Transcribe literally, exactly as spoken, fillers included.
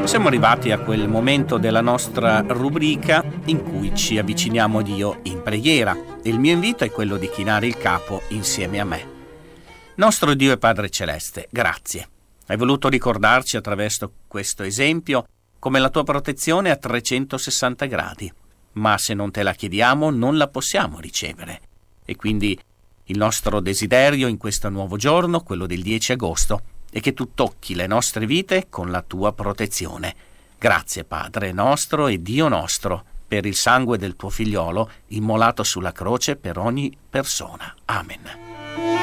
Siamo arrivati a quel momento della nostra rubrica in cui ci avviciniamo a Dio in preghiera. Il mio invito è quello di chinare il capo insieme a me. Nostro Dio e Padre Celeste, grazie. Hai voluto ricordarci attraverso questo esempio come la tua protezione è a trecentosessanta gradi, ma se non te la chiediamo non la possiamo ricevere. E quindi il nostro desiderio in questo nuovo giorno, quello del dieci agosto, è che tu tocchi le nostre vite con la tua protezione. Grazie Padre nostro e Dio nostro per il sangue del tuo figliolo immolato sulla croce per ogni persona. Amen.